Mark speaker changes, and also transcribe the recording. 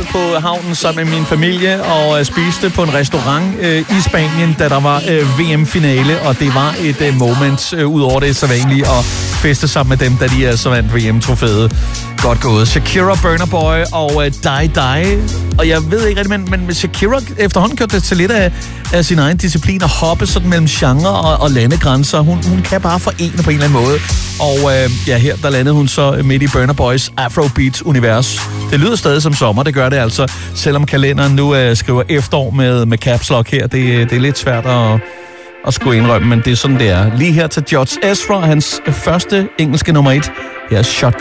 Speaker 1: på havnen sammen med min familie og spiste på en restaurant i Spanien, da der var VM-finale, og det var et moment ud over det sædvanlige at feste sammen med dem, da de altså vandt VM-trofæet. Godt gået. Shakira, Burna Boy og Die Die. Og jeg ved ikke rigtig, men Shakira efterhånden gjort det til lidt af sin egen disciplin at hoppe sådan mellem genre og landegrænser. Hun kan bare forene på en eller anden måde. Og her der landede hun så midt i Burna Boys Afrobeat-univers. Det lyder stadig som sommer, det gør det altså. Selvom kalenderen nu skriver efterår med caps lock her. Det er lidt svært at skulle indrømme, men det er sådan, det er. Lige her til George Ezra, hans første engelske nummer 1. Her er Shotgun.